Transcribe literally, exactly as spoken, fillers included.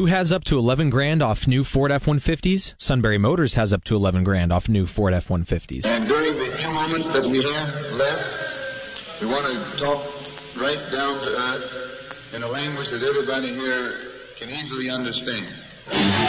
has up to eleven grand off new Ford F one fifties? Sunbury Motors has up to eleven grand off new Ford F one fifties. And during the few moments that we have left, we want to talk right down to earth in a language that everybody here can easily understand.